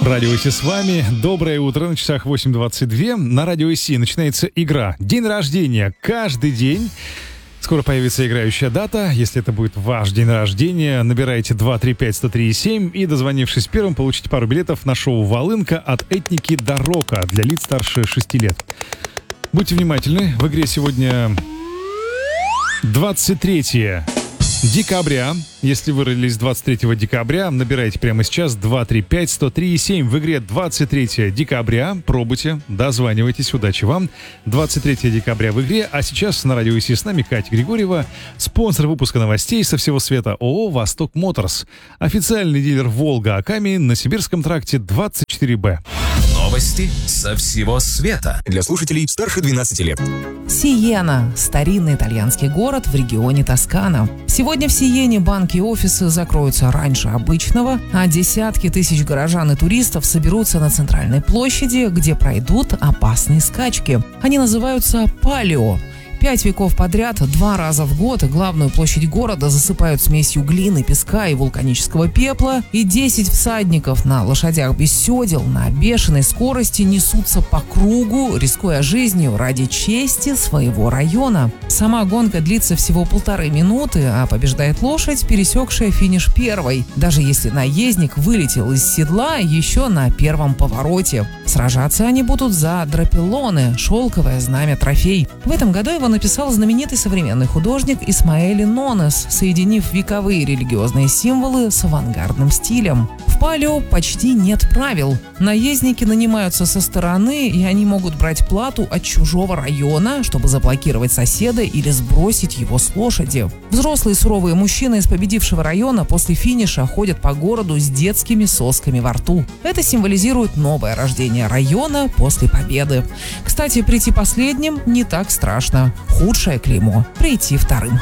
Радио Си с вами. Доброе утро. На часах 8:22. На Радио Си начинается игра «День рождения». Каждый день скоро появится играющая дата. Если это будет ваш день рождения, набирайте 235-103-7 и, дозвонившись первым, получите пару билетов на шоу «Волынка» от этники до рока для лиц старше 6 лет. Будьте внимательны. В игре сегодня 23 декабря. Если вы родились 23 декабря, набирайте прямо сейчас 235-103-7. В игре 23 декабря. Пробуйте, дозванивайтесь, удачи вам. 23 декабря в игре. А сейчас на радио ИСИ с нами Катя Григорьева, спонсор выпуска новостей со всего света ООО «Восток Моторс». Официальный дилер «Волга» Аками на Сибирском тракте 24Б. Новости со всего света. Для слушателей старше 12 лет. Сиена – старинный итальянский город в регионе Тоскана. Сегодня в Сиене банки и офисы закроются раньше обычного, а десятки тысяч горожан и туристов соберутся на центральной площади, где пройдут опасные скачки. Они называются «Палео». 5 веков подряд, 2 раза в год главную площадь города засыпают смесью глины, песка и вулканического пепла, и 10 всадников на лошадях без седел на бешеной скорости несутся по кругу, рискуя жизнью ради чести своего района. Сама гонка длится всего 1,5 минуты, а побеждает лошадь, пересекшая финиш первой, даже если наездник вылетел из седла еще на первом повороте. Сражаться они будут за драпеллоне, шелковое знамя-трофей. В этом году его написал знаменитый современный художник Исмаэль Нонес, соединив вековые религиозные символы с авангардным стилем. В палео почти нет правил. Наездники нанимаются со стороны, и они могут брать плату от чужого района, чтобы заблокировать соседа или сбросить его с лошади. Взрослые суровые мужчины из победившего района после финиша ходят по городу с детскими сосками во рту. Это символизирует новое рождение района после победы. Кстати, прийти последним не так страшно. Худшее клеймо – прийти вторым.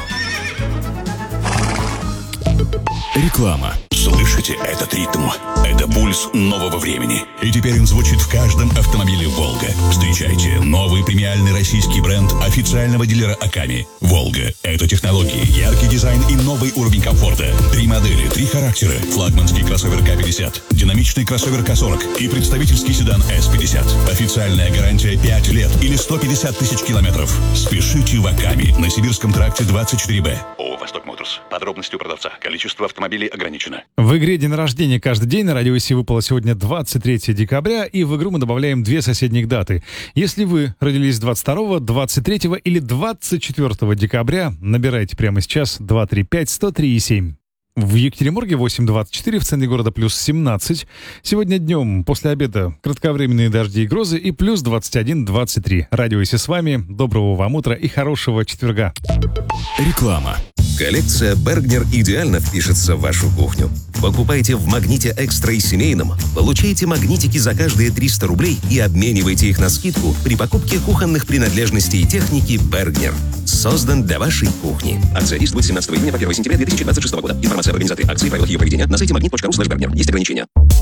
Реклама. Слышите этот ритм? Это пульс нового времени. И теперь он звучит в каждом автомобиле «Волга». Встречайте новый премиальный российский бренд официального дилера Аками. «Волга» — это технологии, яркий дизайн и новый уровень комфорта. 3 модели, 3 характера. Флагманский кроссовер К50, динамичный кроссовер К40 и представительский седан С50. Официальная гарантия 5 лет или 150 тысяч километров. Спешите в Аками на Сибирском тракте 24Б. ООО «Восток Моторс». Подробности у продавца. Количество автомобилей ограничено. В игре «День рождения» каждый день на радио ИСИ выпало сегодня 23 декабря, и в игру мы добавляем 2 соседних даты. Если вы родились 22, 23 или 24 декабря, набирайте прямо сейчас 235-103-7. В Екатеринбурге 8:24, в центре города плюс 17. Сегодня днем после обеда кратковременные дожди и грозы и плюс 21-23. Радио ИСИ с вами. Доброго вам утра и хорошего четверга. Реклама. Коллекция Бергнер идеально впишется в вашу кухню. Покупайте в «Магните Экстра» и семейном, получайте магнитики за каждые 300 рублей и обменивайте их на скидку при покупке кухонных принадлежностей и техники Бергнер. Создан для вашей кухни. Акция действует с 17 июня по 1 сентября 2026 года. Информация об организации акции и правилах ее проведения на сайте magnet.ru/Bergner. Есть ограничения.